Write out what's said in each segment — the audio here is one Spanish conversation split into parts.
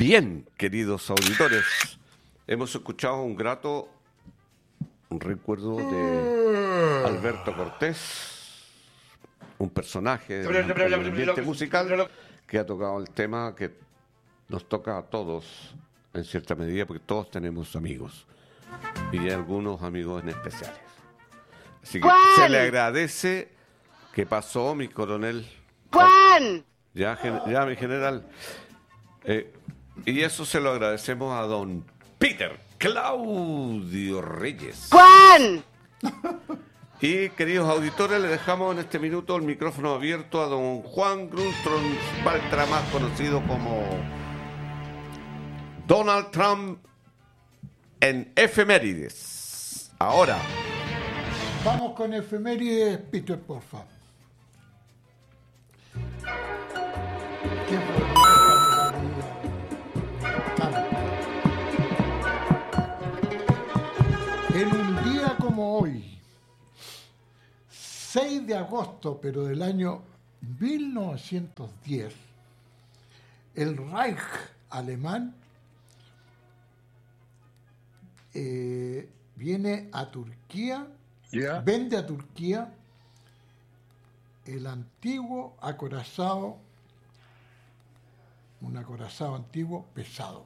Bien, queridos auditores, hemos escuchado un grato recuerdo de Alberto Cortés, un personaje del ambiente musical que ha tocado el tema que nos toca a todos en cierta medida, porque todos tenemos amigos y hay algunos amigos en especiales. Así que se le agradece. ¿Qué pasó, mi coronel? ¡Juan! Ya, mi general. Y eso se lo agradecemos a don Peter Claudio Reyes. ¡Juan! Y queridos auditores, le dejamos en este minuto el micrófono abierto a don Juan Grunstrom Baltra, más conocido como Donald Trump en efemérides. Ahora. Vamos con efemérides, Peter, por favor. En un día como hoy, 6 de agosto, pero del año 1910, el Reich alemán viene a Turquía, vende a Turquía el antiguo acorazado, un acorazado antiguo pesado.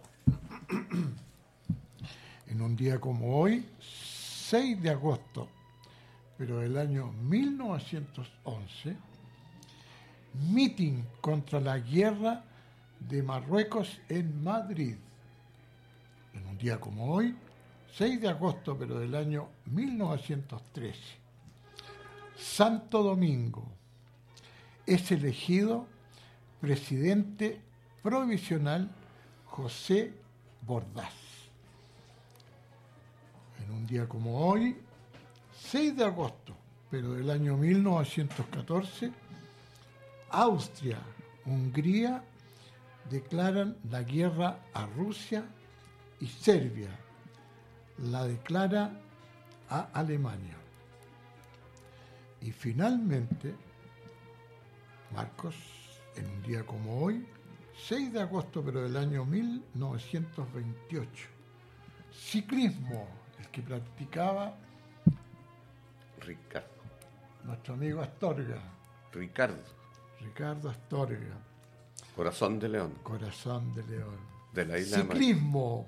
En un día como hoy, 6 de agosto, pero del año 1911, mitin contra la guerra de Marruecos en Madrid. En un día como hoy, 6 de agosto, pero del año 1913, Santo Domingo es elegido presidente provisional José Bordás. En un día como hoy, 6 de agosto, pero del año 1914, Austria, Hungría declaran la guerra a Rusia y Serbia la declara a Alemania. Y finalmente, Marcos, en un día como hoy, 6 de agosto, pero del año 1928, ciclismo, el que practicaba Ricardo. Nuestro amigo Astorga. Ricardo Astorga. Corazón de León. Corazón de León. De la isla ciclismo.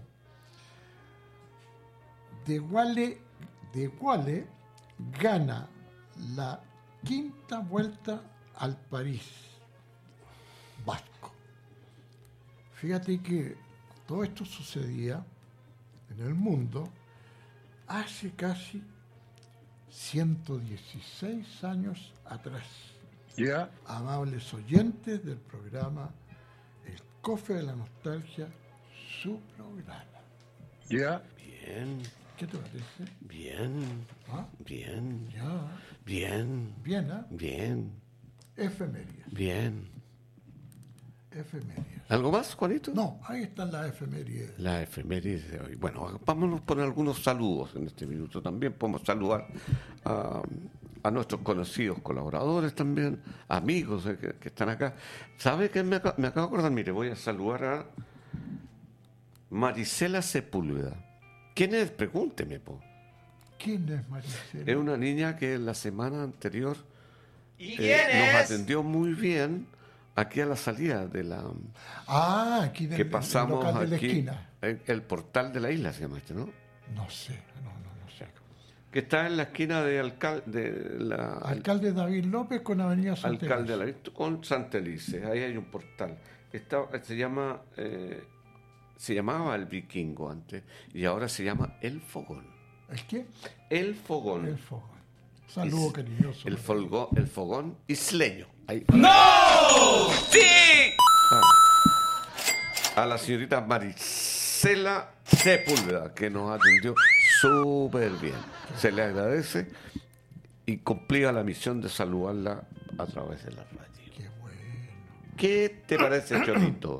De Guale gana la quinta vuelta al París Vasco. Fíjate que todo esto sucedía en el mundo hace casi 116 años atrás. Amables oyentes del programa El Cofre de la Nostalgia, su programa. Bien. ¿Qué te parece? Bien. ¿Ah? Bien. Ya. Bien. Bien, ¿ah? Bien. Efemérides. Bien. Efemérides. ¿Algo más, Juanito? No, ahí están las efemérides. Las efemérides de hoy. Bueno, vámonos por algunos saludos en este minuto. También podemos saludar a nuestros conocidos colaboradores también, amigos que están acá. ¿Sabe qué me acabo de acordar? Mire, voy a saludar a Marisela Sepúlveda. ¿Quién es? Pregúnteme, po. ¿Quién es Marisela? Es una niña que la semana anterior ¿Quién nos es? atendió muy bien aquí a la salida de la... Aquí que pasamos local de la aquí, esquina. el portal de la isla se llama este, ¿no? No sé, no sé. Que está en la esquina de Alcalde David López con Avenida Santa Alcalde Elisa. de la con Santa Elise. Ahí hay un portal. Se llamaba El Vikingo antes y ahora se llama El Fogón. ¿El qué? El Fogón. El Fogón. Saludo cariñoso. El Fogón isleño. Ahí. ¡No! ¡Sí! A la señorita Marisela Sepúlveda, que nos atendió súper bien. Se le agradece y cumplía la misión de saludarla a través de la radio. Qué bueno. ¿Qué te parece, Cholito?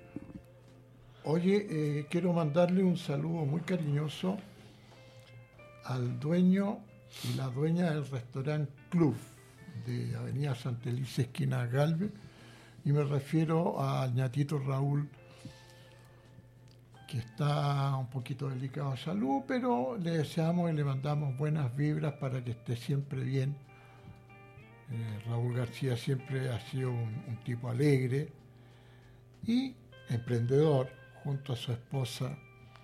Oye, quiero mandarle un saludo muy cariñoso al dueño y la dueña del restaurante Club de Avenida Santa Elisa, esquina Galvez, y me refiero al ñatito Raúl que está un poquito delicado de salud, pero le deseamos y le mandamos buenas vibras para que esté siempre bien. Raúl García siempre ha sido un tipo alegre y emprendedor. Junto a su esposa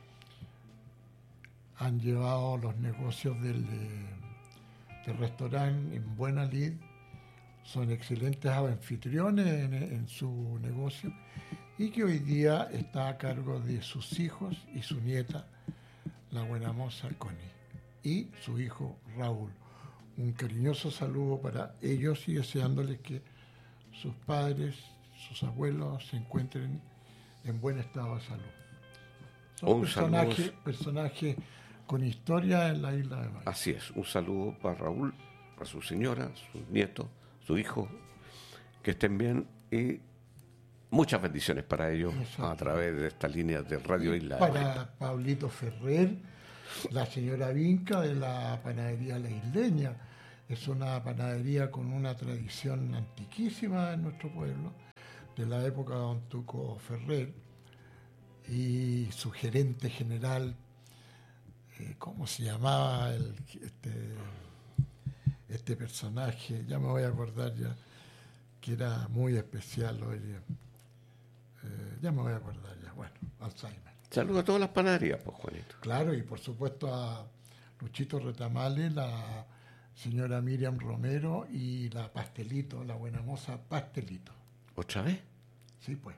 han llevado los negocios del restaurante en buena lid. Son excelentes anfitriones en su negocio y que hoy día está a cargo de sus hijos y su nieta, la buena moza Connie, y su hijo Raúl. Un cariñoso saludo para ellos y deseándoles que sus padres, sus abuelos se encuentren en buen estado de salud. Son personajes con historia en la isla de Maipo. Así es, un saludo para Raúl, para su señora, sus nietos, su hijo, que estén bien y muchas bendiciones para ellos. Exacto. A través de esta línea de Radio Isla. Para Pablito Ferrer, la señora Vinca de la panadería La Isleña. Es una panadería con una tradición antiquísima en nuestro pueblo, de la época de don Tuco Ferrer, y su gerente general, ¿cómo se llamaba este personaje? Ya me voy a acordar ya, que era muy especial, oye. Ya me voy a acordar ya, bueno, Alzheimer. Saludos a todas las panaderías, pues, Juanito. Claro, y por supuesto a Luchito Retamales, la señora Miriam Romero y la Pastelito, la buena moza Pastelito. ¿Otra vez? Sí, pues.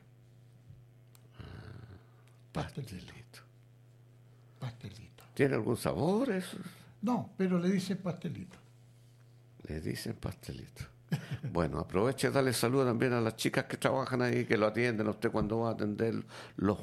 Pastelito. Pastelito. ¿Tiene algún sabor eso? No, pero le dicen pastelito. Le dicen pastelito. Bueno, aproveche y dale saludo también a las chicas que trabajan ahí, que lo atienden a usted cuando va a atender los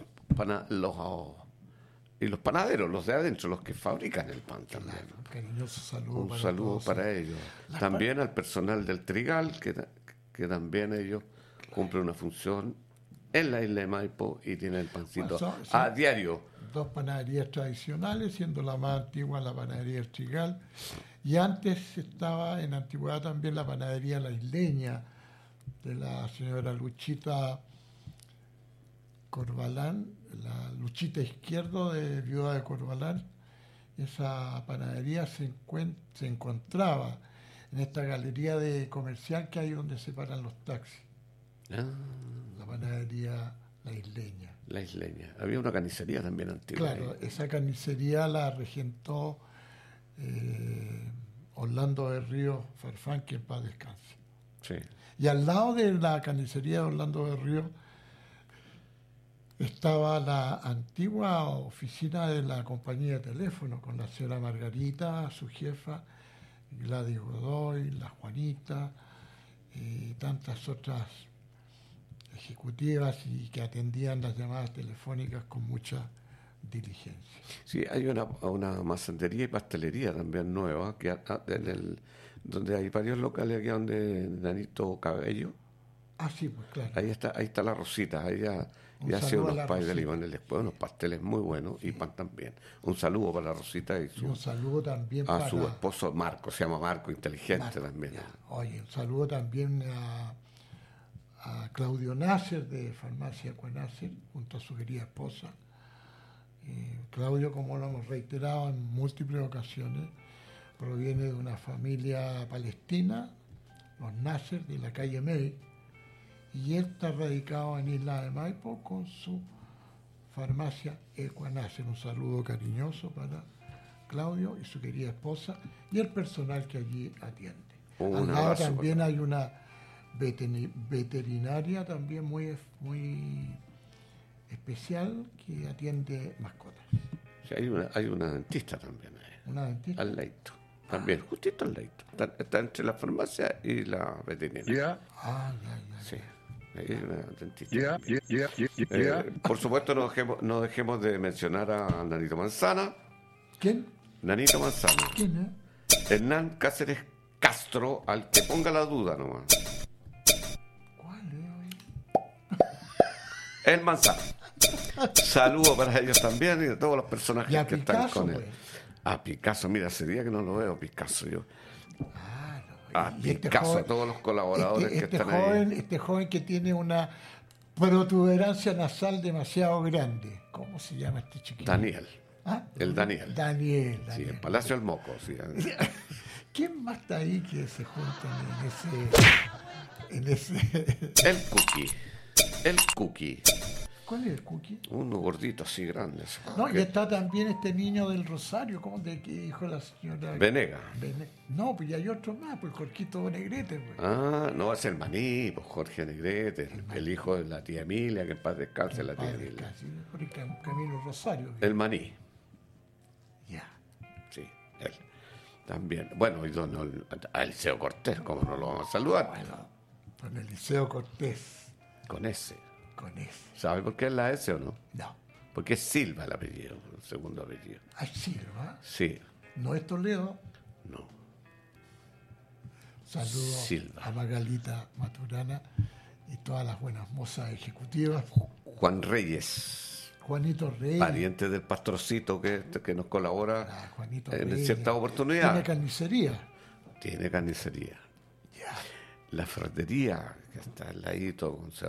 panaderos, los de adentro, los que fabrican el pan también. Claro, un cariñoso saludo. Un saludo para ellos. También al personal del Trigal, que también ellos cumplen una función en la isla de Maipo y tienen el pancito a diario. Dos panaderías tradicionales, siendo la más antigua la panadería del Trigal. Y antes estaba en antigüedad también la panadería La Isleña, de la señora Luchita Corbalán, la Luchita Izquierdo de Viuda de Corbalán. Esa panadería se encontraba en esta galería de comercial que hay donde se paran los taxis. La panadería La Isleña. La Isleña. Había una carnicería también antigua. Claro, esa carnicería la regentó Orlando de Ríos Farfán, que en paz descanse. Sí. Y al lado de la carnicería de Orlando de Ríos estaba la antigua oficina de la compañía de teléfono, con la señora Margarita, su jefa, Gladys Godoy, la Juanita, y tantas otras ejecutivas y que atendían las llamadas telefónicas con mucha diligencia. Sí, hay una masandería y pastelería también nueva, que donde hay varios locales aquí donde Danito Cabello. Ah, sí, pues claro. Ahí está la Rosita, ella ya hace unos pais de limones después, unos pasteles muy buenos, sí. Y pan también. Un saludo para la Rosita y un saludo también a su esposo Marco, se llama Marco, inteligente Marco, también. Ya. Oye, un saludo también a Claudio Nasser de Farmacia Ecuanasser, junto a su querida esposa. Claudio, como lo hemos reiterado en múltiples ocasiones, proviene de una familia palestina, los Nasser, de la calle May, y él está radicado en Isla de Maipo con su Farmacia Ecuanasser. Un saludo cariñoso para Claudio y su querida esposa y el personal que allí atiende. Al lado también hay una veterinaria también muy especial que atiende mascotas. Sí, hay una dentista también ahí. ¿Una dentista? Al leito. También, justito al leito. Está entre la farmacia y la veterinaria. Ya. Sí, ahí hay una dentista. Por supuesto, no dejemos de mencionar a Nanito Manzana. ¿Quién? Nanito Manzana. ¿Quién es? Hernán Cáceres Castro, al que ponga la duda nomás. El Manzano. Saludos para ellos también y a todos los personajes que Picasso, están con él. Pues. A Picasso, mira, hace día que no lo veo, Picasso yo. A Picasso, a todos los colaboradores que están ahí. Este joven que tiene una protuberancia nasal demasiado grande. ¿Cómo se llama este chiquillo? Daniel. ¿Ah? El Daniel. Daniel. Sí, el Palacio del Moco. Sí. ¿Quién más está ahí que se juntan en ese... El Cookie. El Cookie. ¿Cuál es el Cookie? Uno gordito así grande. No, y está también este niño del Rosario, ¿cómo de qué dijo la señora? Venega. No, pues ya hay otro más, pues Jorquito Negrete. Pues. Ah, no, es el Maní, pues Jorge Negrete, el hijo de la tía Emilia, que en paz descanse la tía Emilia. Camilo Rosario. El Maní, Ya. sí, él. También. Bueno, y a Eliseo Cortés, ¿cómo no lo vamos a saludar? Bueno, con Eliseo Cortés, Con S. con ese. ¿Sabe por qué es la S o no? No, Porque es Silva el apellido, el segundo apellido. hay Silva, Sí, no es Toledo. no. Saludos Silva. a Magalita Maturana y todas las buenas mozas ejecutivas. Juan Reyes, Juanito Reyes. pariente del pastorcito que nos colabora Ah, Juanito en Reyes. ciertas Tiene oportunidades. carnicería. Tiene carnicería. Ya. La ferretería, que está al ladito con